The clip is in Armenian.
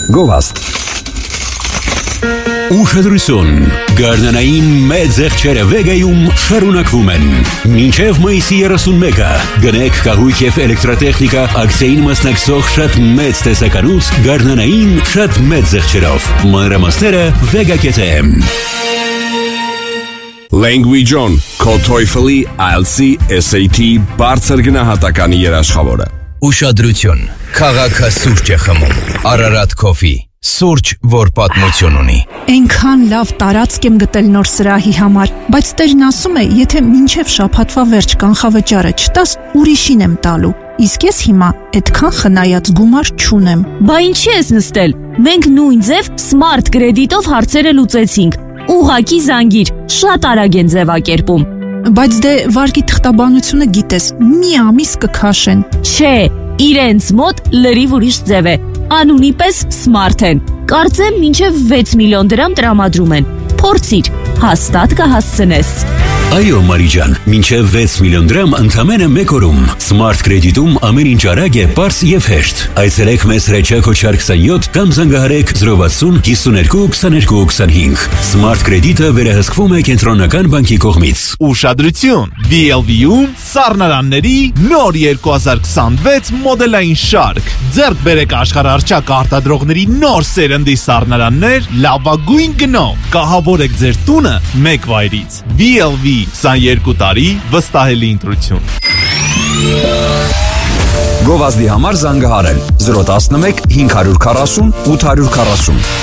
Գովազդ։ Ուշադրություն, գարնանային մեծ եղջերը Վեգայում շարունակվում են։ Մինչև մայիսի 31-ը գնեք կահույք և էլեկտրատեխնիկա ակցիային մասնակցող շատ մեծ տեսականուց գարնանային շատ մեծ եղջերով։ Մանրամասները Vega.am։ Language On, քո TOEFL-ի, IELTS-ի, SAT բարձր գնահատականի երաշխավորը։ Ուշադրություն, քաղաքը սուրճ է խմում, Ararat Coffee, սուրճ, որ պատմություն ունի։ Այնքան լավ տարածք եմ գտել նոր սրահի համար, բայց տերն ասում է, եթե մինչև շաբաթվա վերջ կանխավճարը չտաս, ուրիշին եմ տալու։ Իսկ ես հիմա այդքան խնայած գումար չունեմ։ Բա ինչի ես նստել։ Մենք նույն ձև Smart Credit-ով հարցերը լուծեցինք։ Ուղղակի զանգիր, շատ արագ են ձևակերպում։ Բայց դե վարկի թղթաբանությունը գիտես, մի ամիս կքաշեն։ Չէ, իրենց մոտ լրիվ ուրիշ ձև է։ Անունի պես Smart են։ Կարծեմ մինչև 6 միլիոն դրամ տրամադրում են։ Փորձիր, հաստատ կհասցնես։ Այո, Մարիջան, մինչև 6 միլիոն դրամ ընդամենը մեկ օրում։ Smart Credit-ում ամեն ինչ արագ է, պարզ և հեշտ։ Այցելեք մեզ հրաչակ հոչար 27 կամ զանգահարեք 060 52 22 25։ Smart Credit-ը վերահսկվում է Կենտրոնական բանկի կողմից։ Ուշադրություն, BLV-ում սառնարանների նոր 2026 մոդելային շարք։ Ձեռք բերեք աշխարհառչակ արտադրողների նոր սերնդի սառնարաններ լավագույն գնով։ Կահավորեք ձեր տունը մեկ վայրից։ BLV 22 տարի վստահելի ընտրություն։ Գովազդի համար զանգահարել 011 540 840։